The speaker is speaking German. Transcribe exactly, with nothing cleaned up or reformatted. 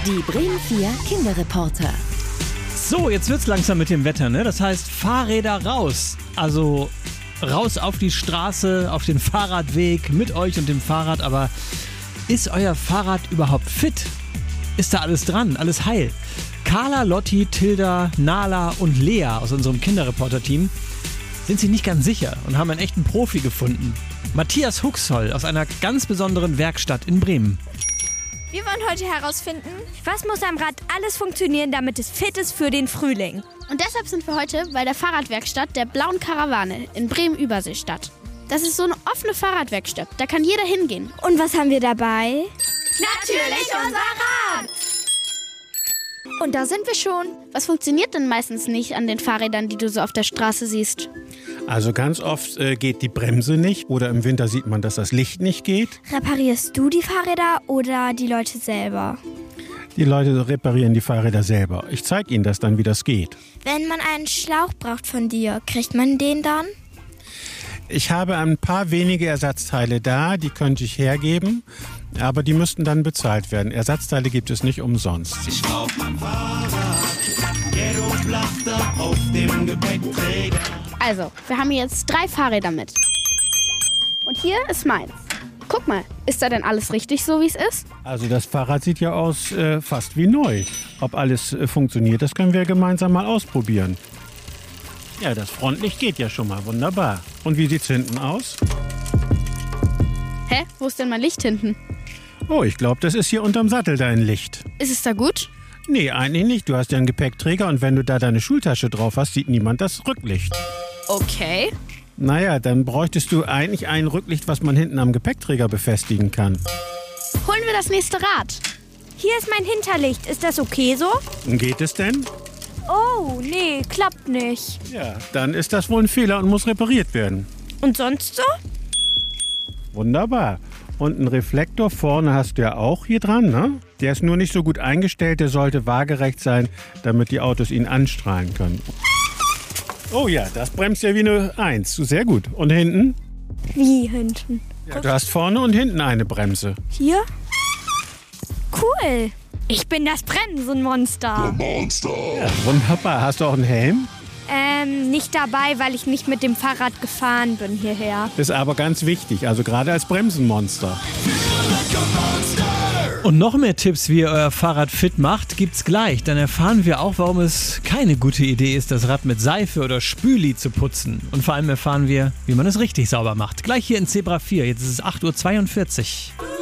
Die Bremen vier Kinderreporter. So, jetzt wird's langsam mit dem Wetter, ne? Das heißt, Fahrräder raus. Also raus auf die Straße, auf den Fahrradweg, mit euch und dem Fahrrad. Aber ist euer Fahrrad überhaupt fit? Ist da alles dran, alles heil? Carla, Lotti, Tilda, Nala und Lea aus unserem Kinderreporter-Team sind sich nicht ganz sicher und haben einen echten Profi gefunden. Matthias Huxoll aus einer ganz besonderen Werkstatt in Bremen. Wir wollen heute herausfinden, was muss am Rad alles funktionieren, damit es fit ist für den Frühling. Und deshalb sind wir heute bei der Fahrradwerkstatt der Blauen Karawane in Bremen-Überseestadt. Das ist so eine offene Fahrradwerkstatt, da kann jeder hingehen. Und was haben wir dabei? Natürlich unser Rad! Und da sind wir schon. Was funktioniert denn meistens nicht an den Fahrrädern, die du so auf der Straße siehst? Also ganz oft äh, geht die Bremse nicht oder im Winter sieht man, dass das Licht nicht geht. Reparierst du die Fahrräder oder die Leute selber? Die Leute reparieren die Fahrräder selber. Ich zeige ihnen das dann, wie das geht. Wenn man einen Schlauch braucht von dir, kriegt man den dann? Ich habe ein paar wenige Ersatzteile da, die könnte ich hergeben, aber die müssten dann bezahlt werden. Ersatzteile gibt es nicht umsonst. Ich rauf mein Fahrrad, Ghetto Blaster auf dem Gepäckträger. Also, wir haben hier jetzt drei Fahrräder mit. Und hier ist meins. Guck mal, ist da denn alles richtig so, wie es ist? Also das Fahrrad sieht ja aus äh, fast wie neu. Ob alles äh, funktioniert, das können wir gemeinsam mal ausprobieren. Ja, das Frontlicht geht ja schon mal, wunderbar. Und wie sieht's hinten aus? Hä, wo ist denn mein Licht hinten? Oh, ich glaube, das ist hier unterm Sattel dein Licht. Ist es da gut? Nee, eigentlich nicht. Du hast ja einen Gepäckträger und wenn du da deine Schultasche drauf hast, sieht niemand das Rücklicht. Okay. Naja, dann bräuchtest du eigentlich ein Rücklicht, was man hinten am Gepäckträger befestigen kann. Holen wir das nächste Rad. Hier ist mein Hinterlicht. Ist das okay so? Geht es denn? Oh, nee, klappt nicht. Ja, dann ist das wohl ein Fehler und muss repariert werden. Und sonst so? Wunderbar. Und einen Reflektor vorne hast du ja auch hier dran, ne? Der ist nur nicht so gut eingestellt, der sollte waagerecht sein, damit die Autos ihn anstrahlen können. Oh ja, das bremst ja wie eine Eins. Sehr gut. Und hinten? Wie hinten? Ja, du hast vorne und hinten eine Bremse. Hier? Cool. Ich bin das Bremsenmonster. Ja, wunderbar. Hast du auch einen Helm? Ähm, nicht dabei, weil ich nicht mit dem Fahrrad gefahren bin hierher. Ist aber ganz wichtig, also gerade als Bremsenmonster. Und noch mehr Tipps, wie ihr euer Fahrrad fit macht, gibt's gleich. Dann erfahren wir auch, warum es keine gute Idee ist, das Rad mit Seife oder Spüli zu putzen. Und vor allem erfahren wir, wie man es richtig sauber macht. Gleich hier in Zebra vier. Jetzt ist es acht Uhr zweiundvierzig.